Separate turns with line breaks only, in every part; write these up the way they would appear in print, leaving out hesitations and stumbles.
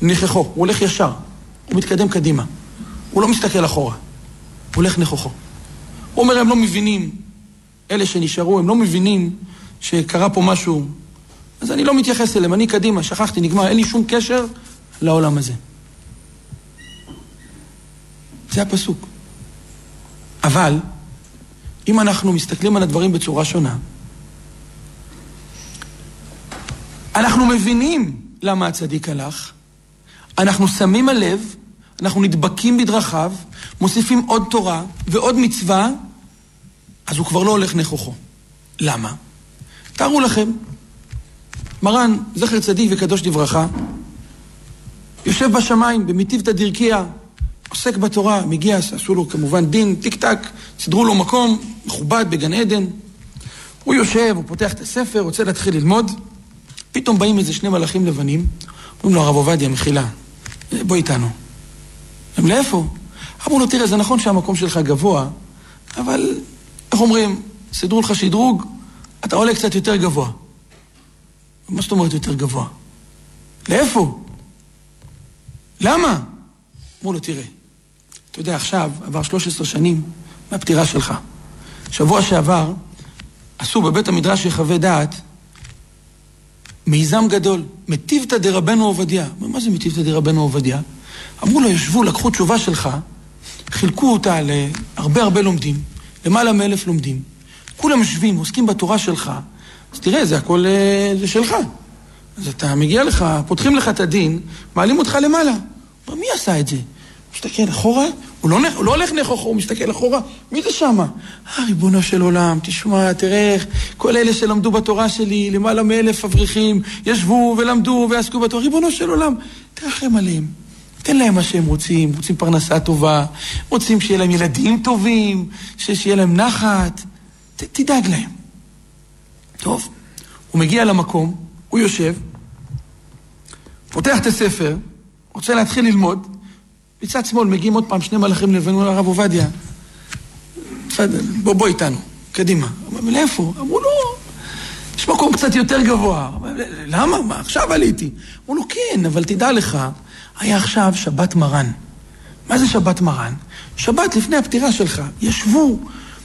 נכחו, הוא הולך ישר, הוא מתקדם קדימה, הוא לא מסתכל אחורה, הוא הולך נכחו. הוא אומר, הם לא מבינים, אלה שנשארו, הם לא מבינים שקרה פה משהו, אז אני לא מתייחס אליהם, אני קדימה, שכחתי, נגמר, אין לי שום קשר לעולם הזה. זה הפסוק. אבל, אם אנחנו מסתכלים על הדברים בצורה שונה, אנחנו מבינים למה הצדיק הלך, אנחנו שמים הלב, אנחנו נדבקים בדרכיו, מוסיפים עוד תורה ועוד מצווה, אז הוא כבר לא הולך נכוחו. למה? תארו לכם, מרן, זכר צדיק וקדוש לברכה, יושב בשמיים במטיבתא דרכיה, עוסק בתורה, מגיע, עשו לו כמובן דין, טיק טק, סדרו לו מקום מכובד בגן עדן, הוא יושב, הוא פותח את הספר, רוצה להתחיל ללמוד, פתאום באים איזה שני מלאכים לבנים, אומרים לו, הרב עובדיה, מחילה, בוא איתנו. הם לאיפה? אמרו לו, תראה, זה נכון שהמקום שלך גבוה, אבל, איך אומרים, סדרו לך שדרוג, אתה עולה קצת יותר גבוה. מה זאת אומרת יותר גבוה? לאיפה? למה? אמרו לו, תראה, אתה יודע, עכשיו עבר 13 שנים מהפטירה שלך. שבוע שעבר עשו בבית המדרש יחווה דעת מיזם גדול, מטיבתא דרבנו עובדיה. מה זה מטיבתא דרבנו עובדיה? אמרו לו, ישבו, לקחו תשובה שלך, חילקו אותה להרבה לומדים, למעלה מ1,000 לומדים. כולם יושבים, עוסקים בתורה שלך, אז תראה, זה הכל זה שלך. אז אתה מגיע לך, פותחים לך את הדין, מעלים אותך למעלה. מי עשה את זה? הוא מסתכל אחורה, הוא לא הולך נכוחו, הוא מסתכל אחורה. מי זה שמה? ריבונו של עולם, תשמע, תראה, כל אלה שלמדו בתורה שלי, למעלה מ1,000 אברכים, ישבו ולמדו ועסקו בתורה. ריבונו של עולם, תרחם עליהם. תן להם מה שהם רוצים פרנסה טובה, רוצים שיהיה להם ילדים טובים, שיהיה להם נחת. תדאג להם. טוב, הוא מגיע למקום, הוא יושב, פותח את הספר, רוצה להתחיל ללמוד, בצד שמאל מגיעים עוד פעם שני מלאכים לבנו לרב עובדיה. בוא איתנו, קדימה. לאיפה? אמרו לו, יש מקום קצת יותר גבוה. למה? מה? עכשיו עליתי. אמרו לו, כן, אבל תדע לך, היה עכשיו שבת מרן. מה זה שבת מרן? שבת לפני הפטירה שלך. ישבו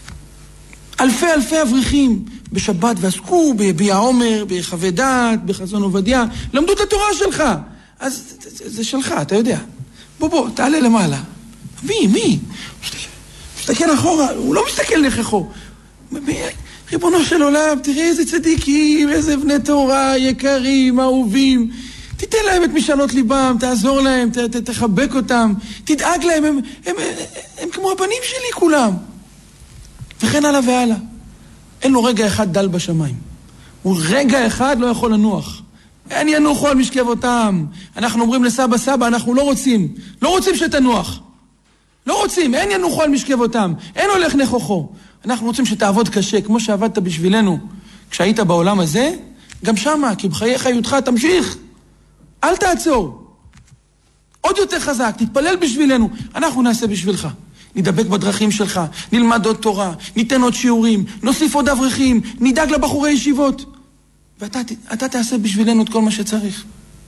אלפי אברכים בשבת ועסקו ביביע עומר, ביחווה דעת, בחזון עובדיה. למדו את התורה שלך. אז זה שלך, אתה יודע. בוא, תעלה למעלה. מי? מסתכל אחורה, הוא לא מסתכל נכחו. ריבונו של עולם, תראה איזה צדיקים, איזה בני תורה, יקרים, אהובים. תיתן להם את משאלות ליבם, תעזור להם, תחבק אותם, תדאג להם, הם כמו הבנים שלי כולם. וכן הלאה והלאה. אין לו רגע אחד דל בשמיים. הוא רגע אחד לא יכול לנוח. אין ינוחו על משכבותם. אנחנו אומרים לסבא, אנחנו לא רוצים שתנוח. לא רוצים, אין ינוחו על משכבותם. אין הולך נכוחו. אנחנו רוצים שתעבוד קשה, כמו שעבדת בשבילנו. כשהיית בעולם הזה, גם שמה, כי בחיי חיותך תמשיך. אל תעצור. עוד יותר חזק, תתפלל בשבילנו. אנחנו נעשה בשבילך. נדבק בדרכים שלך, נלמד עוד תורה, ניתן עוד שיעורים, נוסיף עוד אברכים, נדאג לבחורי ישיבות. ואתה תעשה בשבילנו את כל מה שצריך.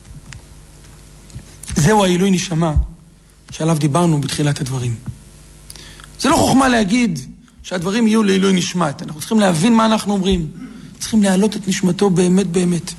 זהו העילוי נשמה שעליו דיברנו בתחילת הדברים. זה לא חוכמה להגיד שהדברים יהיו לעילוי נשמת. אנחנו צריכים להבין מה אנחנו אומרים. צריכים להעלות את נשמתו באמת.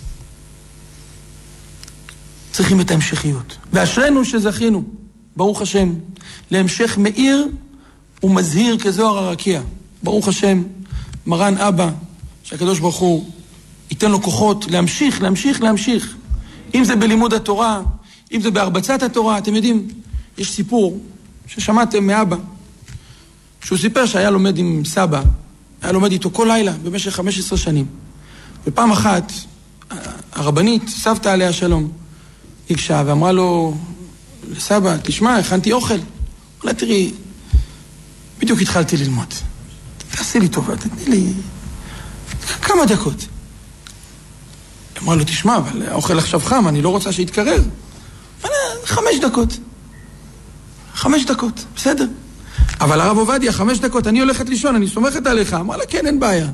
צריכים את ההמשכיות. ואשרנו שזכינו, ברוך השם, להמשך מאיר ומזהיר כזוהר הרקיע. ברוך השם, מרן אבא, שהקדוש ברוך הוא ייתן לו כוחות להמשיך. אם זה בלימוד התורה, אם זה בהרבצת התורה, אתם יודעים, יש סיפור ששמעתם מאבא, שהוא סיפר שהיה לומד עם סבא, היה לומד איתו כל לילה במשך 15 שנים. ופעם אחת, הרבנית, סבתא עליה שלום, הגשה ואמרה לו, לסבא, תשמע, הכנתי אוכל. אולי תראי, בדיוק התחלתי ללמוד. תעשי לי טובה, תתני לי כמה דקות. אמרה לו, תשמע, אבל האוכל עכשיו חם, אני לא רוצה שיתקרר. 5 דקות. 5 דקות, בסדר. אבל הרב עובדיה, 5 דקות, אני הולכת לישון, אני סומכת עליך. אמרה לה, כן, אין בעיה.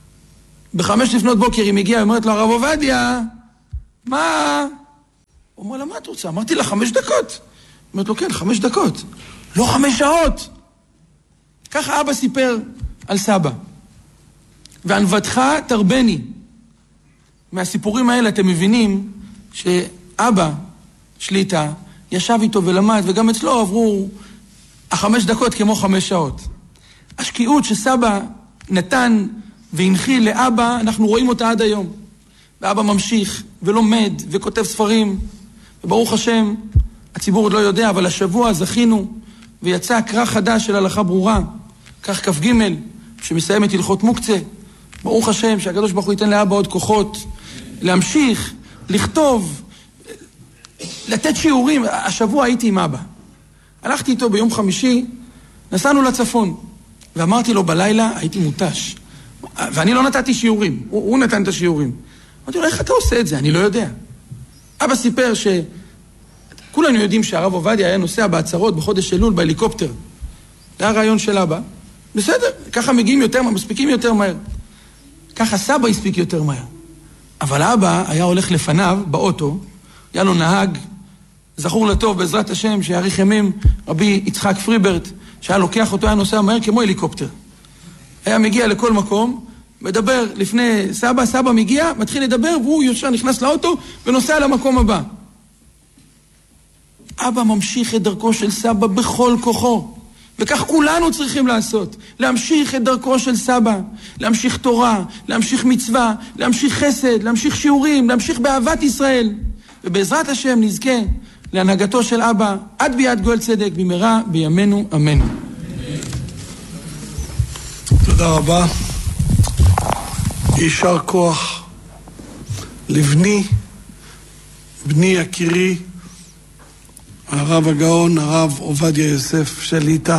ב5 לפנות בוקר היא מגיעה, אומרת לו, הרב עובדיה, מה? הוא אומר לה, מה את רוצה? אמרתי לה 5 דקות. אומרת לו, כן, 5 דקות. לא 5 שעות. ככה אבא סיפר על סבא. וענוותך תרבני. מהסיפורים האלה אתם מבינים שאבא שליטה ישב איתו ולמד, וגם אצלו עברו 5 דקות כמו 5 שעות. השקיעות שסבא נתן והנחיל לאבא, אנחנו רואים אותה עד היום. ואבא ממשיך ולומד וכותב ספרים, וברוך השם, הציבור עוד לא יודע, אבל השבוע זכינו ויצא קרא חדש של הלכה ברורה, כך כ"ג, שמסיים את הלכות מוקצה. ברוך השם שהקדוש ברוך הוא ייתן לאבא עוד כוחות להמשיך, לכתוב, לתת שיעורים. השבוע הייתי עם אבא. הלכתי איתו ביום חמישי, נסענו לצפון, ואמרתי לו בלילה, הייתי מוטש. ואני לא נתתי שיעורים, הוא נתן את השיעורים. אמרתי לו, איך אתה עושה את זה? אני לא יודע. אבא סיפר כולנו יודעים שהרב עובדיה היה נוסע בהצהרות בחודש אלול בהליקופטר. זה הרעיון של אבא. בסדר, ככה מגיעים יותר, מספיקים יותר מהר. ככה סבא הספיק יותר מהר. אבל אבא היה הולך לפניו באוטו, היה לו נהג, זכור לטוב בעזרת השם, שיאריך ימים, רבי יצחק פריברט, שהיה לוקח אותו, היה נוסע מהר כמו הליקופטר. היה מגיע לכל מקום, מדבר לפני סבא, סבא מגיע, מתחיל לדבר, והוא ישר נכנס לאוטו ונוסע למקום הבא. אבא ממשיך את דרכו של סבא בכל כוחו. וכך כולנו צריכים לעשות. להמשיך את דרכו של סבא. להמשיך תורה, להמשיך מצווה, להמשיך חסד, להמשיך שיעורים, להמשיך באהבת ישראל. ובעזרת השם נזכה להנהגתו של אבא עד ביאת גואל צדק במהרה בימינו אמן.
תודה רבה. יישר כוח לבני, בני יקירי, הרב הגאון, הרב עובדיה יוסף שליטה,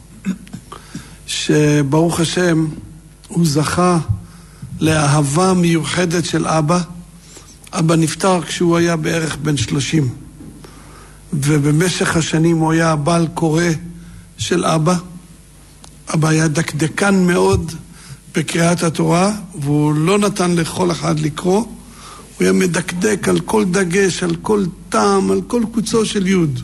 שברוך השם הוא זכה לאהבה מיוחדת של אבא. אבא נפטר כשהוא היה בערך בן 30, ובמשך השנים הוא היה בעל קורא של אבא. אבא היה דקדקן מאוד בקריאת התורה, והוא לא נתן לכל אחד לקרוא. הוא היה מדקדק על כל דגש, על כל טעם, על כל קוצו של יוד.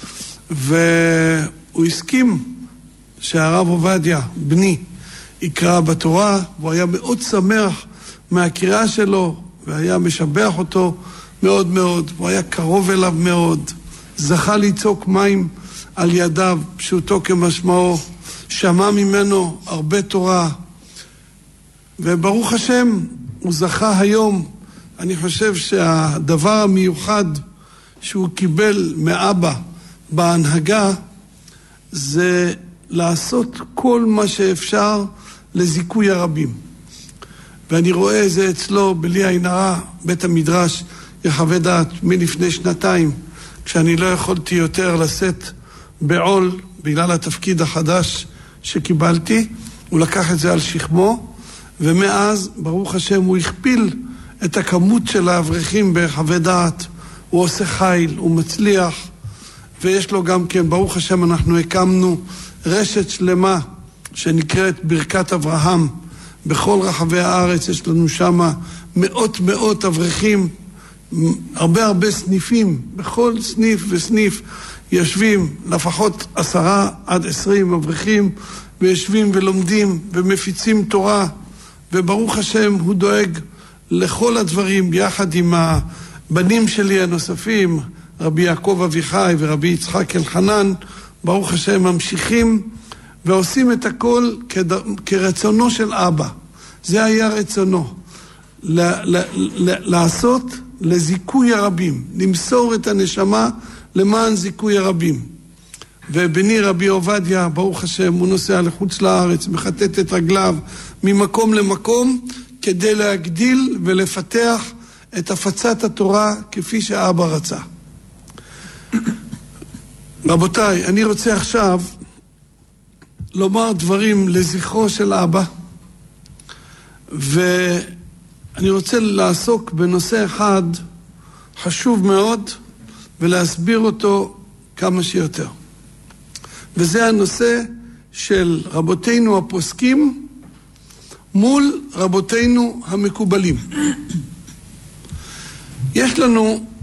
והוא הסכים שהרב עובדיה, בני, יקרא בתורה, והוא היה מאוד שמח מהקריאה שלו, והיה משבח אותו מאוד מאוד. הוא היה קרוב אליו מאוד, זכה ליצוק מים על ידיו, פשוטו כמשמעו, שמע ממנו הרבה תורה, וברוך השם הוא זכה היום. אני חושב שהדבר המיוחד שהוא קיבל מאבא בהנהגה זה לעשות כל מה שאפשר לזיכוי הרבים. ואני רואה זה אצלו בלי עין הרע, בית המדרש יחווה דעת מלפני 2 כשאני לא יכולתי יותר לשאת בעול בגלל התפקיד החדש שקיבלתי, הוא לקח את זה על שכמו, ומאז ברוך השם הוא הכפיל את הכמות של האברכים בחווה דעת. הוא עושה חיל, הוא מצליח, ויש לו גם כן, ברוך השם, אנחנו הקמנו רשת שלמה שנקראת ברכת אברהם בכל רחבי הארץ. יש לנו שם מאות אברכים, הרבה סניפים, בכל סניף וסניף יושבים לפחות 10 עד 20 אברכים, ויושבים ולומדים ומפיצים תורה, וברוך השם הוא דואג לכל הדברים יחד עם הבנים שלי הנוספים, רבי יעקב אביחי ורבי יצחק אלחנן. ברוך השם ממשיכים ועושים את הכל כרצונו של אבא. זה היה רצונו, לעשות לזיכוי הרבים, למסור את הנשמה למען זיכוי הרבים. ובני רבי עובדיה, ברוך השם, הוא נוסע לחוץ לארץ, מחטט את רגליו ממקום למקום, כדי להגדיל ולפתח את הפצת התורה כפי שאבא רצה. רבותיי, אני רוצה עכשיו לומר דברים לזכרו של אבא, ואני רוצה לעסוק בנושא אחד חשוב מאוד ולהסביר אותו כמה שיותר. וזה הנושא של רבותינו הפוסקים מול רבותינו המקובלים. יש לנו